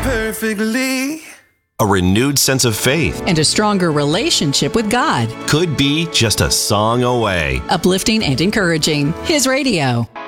perfectly. A renewed sense of faith and a stronger relationship with God. could be just a song away. Uplifting and encouraging. His radio.